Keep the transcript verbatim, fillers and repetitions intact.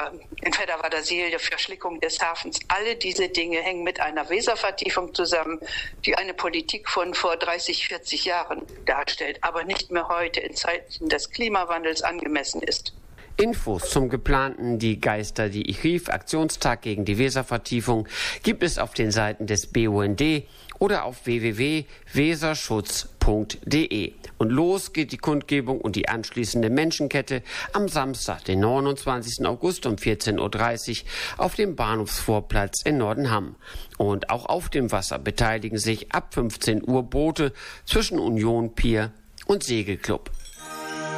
in Fedderwerder-Siel, die Verschlickung des Hafens. Alle diese Dinge hängen mit einer Weservertiefung zusammen, die eine Politik von vor dreißig, vierzig Jahren darstellt, aber nicht mehr heute in Zeiten des Klimawandels angemessen ist. Infos zum geplanten Die Geister, die ich rief, Aktionstag gegen die Weservertiefung gibt es auf den Seiten des B U N D oder auf w w w punkt weserschutz punkt d e. Und los geht die Kundgebung und die anschließende Menschenkette am Samstag, den neunundzwanzigsten August um vierzehn Uhr dreißig auf dem Bahnhofsvorplatz in Nordenham. Und auch auf dem Wasser beteiligen sich ab fünfzehn Uhr Boote zwischen Union Pier und Segelclub.